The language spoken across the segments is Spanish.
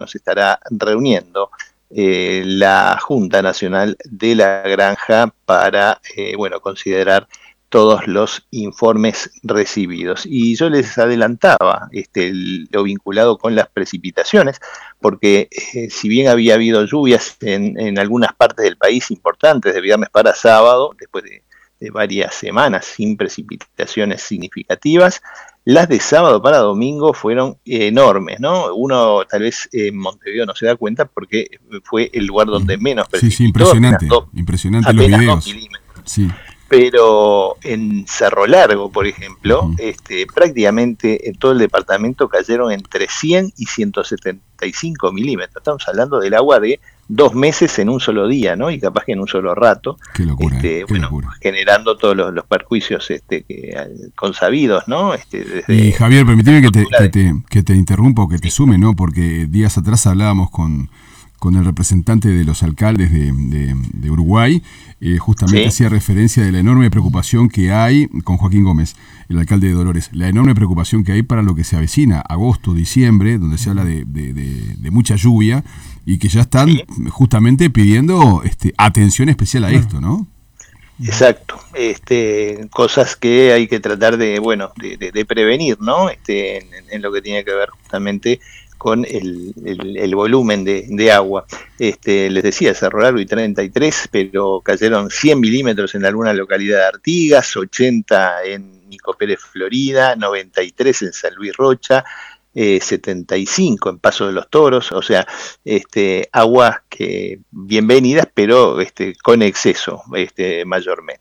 se estará reuniendo la Junta Nacional de la Granja para, considerar todos los informes recibidos. Y yo les adelantaba lo vinculado con las precipitaciones, porque si bien había habido lluvias en algunas partes del país importantes de viernes para sábado, después de varias semanas sin precipitaciones significativas, las de sábado para domingo fueron enormes, ¿no? Uno tal vez en Montevideo no se da cuenta porque fue el lugar donde menos precipitó. Sí, impresionante los videos. 2 milímetros. Sí. Pero en Cerro Largo, por ejemplo, prácticamente en todo el departamento cayeron entre 100 y 175 milímetros. Estamos hablando del agua de 2 meses en un solo día, ¿no? Y capaz que en un solo rato. Qué locura, qué locura. Generando todos los perjuicios consabidos, ¿no? Y Javier, permíteme que te interrumpa o que te sume, ¿no? Porque días atrás hablábamos con el representante de los alcaldes de Uruguay, justamente hacía referencia de la enorme preocupación que hay, con Joaquín Gómez, el alcalde de Dolores, la enorme preocupación que hay para lo que se avecina, agosto, diciembre, donde se habla de mucha lluvia, y que ya están justamente pidiendo atención especial a esto, ¿no? Exacto, cosas que hay que tratar de prevenir, ¿no? En lo que tiene que ver justamente con el volumen de agua. Les decía, Cerro Largo y 33, pero cayeron 100 milímetros en alguna localidad de Artigas, 80 en Nico Pérez, Florida, 93 en San Luis Rocha, 75 en Paso de los Toros, o sea, aguas que bienvenidas, pero con exceso, mayormente.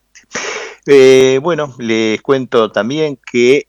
Les cuento también que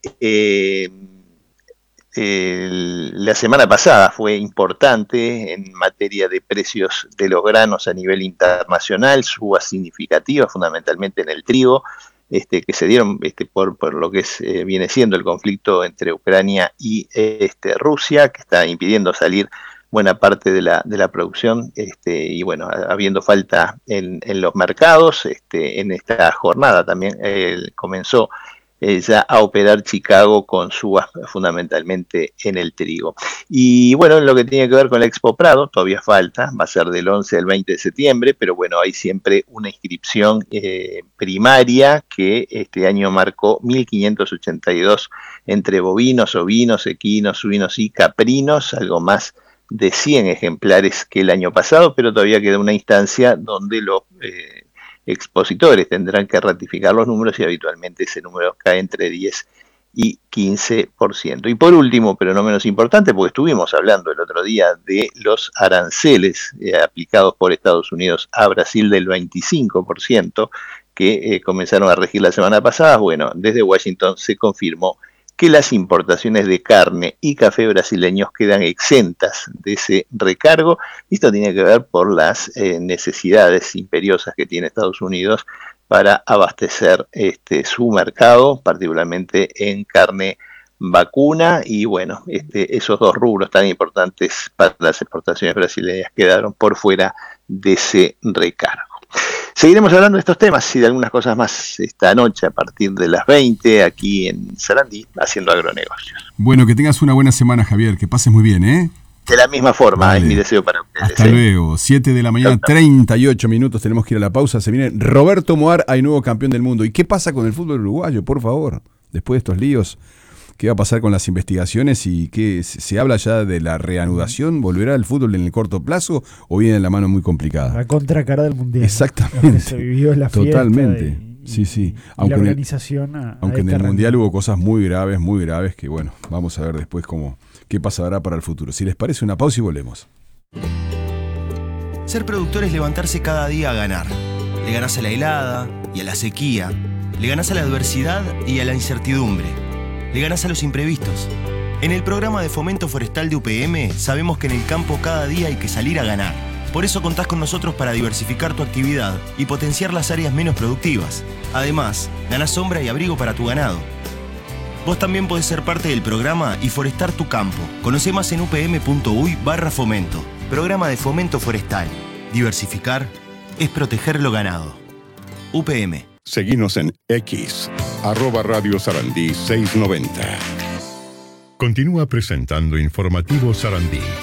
la semana pasada fue importante en materia de precios de los granos a nivel internacional, subas significativas, fundamentalmente en el trigo, que se dieron por lo que viene siendo el conflicto entre Ucrania y Rusia, que está impidiendo salir buena parte de la producción, y habiendo falta en los mercados. En esta jornada también comenzó ya a operar Chicago con subas fundamentalmente en el trigo. Y en lo que tiene que ver con la Expo Prado, todavía falta, va a ser del 11 al 20 de septiembre, pero hay siempre una inscripción primaria que este año marcó 1.582 entre bovinos, ovinos, equinos, suinos y caprinos, algo más de 100 ejemplares que el año pasado, pero todavía queda una instancia donde los expositores tendrán que ratificar los números y habitualmente ese número cae entre 10 y 15%. Y por último, pero no menos importante, porque estuvimos hablando el otro día de los aranceles aplicados por Estados Unidos a Brasil del 25%, que comenzaron a regir la semana pasada. Desde Washington se confirmó que las importaciones de carne y café brasileños quedan exentas de ese recargo. Esto tiene que ver por las necesidades imperiosas que tiene Estados Unidos para abastecer su mercado, particularmente en carne vacuna, y esos dos rubros tan importantes para las exportaciones brasileñas quedaron por fuera de ese recargo. Seguiremos hablando de estos temas y de algunas cosas más esta noche a partir de las 20 aquí en Sarandí, haciendo agronegocios. Bueno, que tengas una buena semana, Javier, que pases muy bien, ¿eh? De la misma forma, es mi deseo para ustedes. Hasta luego, 7 de la mañana, 38 minutos, tenemos que ir a la pausa. Se viene Roberto Moar, hay nuevo campeón del mundo. ¿Y qué pasa con el fútbol uruguayo, por favor? Después de estos líos, ¿qué va a pasar con las investigaciones y qué se habla ya de la reanudación? ¿Volverá el fútbol en el corto plazo o viene en la mano muy complicada? La contracara del mundial. Exactamente. Se vivió en la fiesta. Totalmente. Sí. Aunque la organización aunque en el mundial hubo cosas muy graves, que vamos a ver después qué pasará para el futuro. Si les parece, una pausa y volvemos. Ser productor es levantarse cada día a ganar. Le ganás a la helada y a la sequía. Le ganás a la adversidad y a la incertidumbre. Le ganás a los imprevistos. En el programa de fomento forestal de UPM sabemos que en el campo cada día hay que salir a ganar. Por eso contás con nosotros para diversificar tu actividad y potenciar las áreas menos productivas. Además, ganás sombra y abrigo para tu ganado. Vos también podés ser parte del programa y forestar tu campo. Conocé más en upm.uy/fomento. Programa de fomento forestal. Diversificar es proteger lo ganado. UPM. Seguinos en X, @Radio Sarandí 690. Continúa presentando Informativo Sarandí.